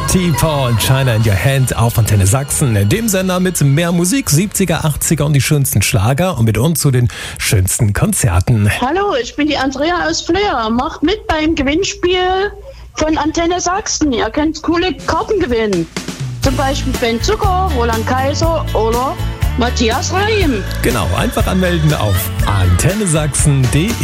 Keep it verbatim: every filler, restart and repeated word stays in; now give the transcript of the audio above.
T-Paw und China in Your Hand auf Antenne Sachsen. In dem Sender mit mehr Musik, siebziger, achtziger und die schönsten Schlager und mit uns zu den schönsten Konzerten. Hallo, ich bin die Andrea aus Flair. Macht mit beim Gewinnspiel von Antenne Sachsen. Ihr könnt coole Karten gewinnen. Zum Beispiel Ben Zucker, Roland Kaiser oder Matthias Reim. Genau, einfach anmelden auf antenne sachsen punkt de.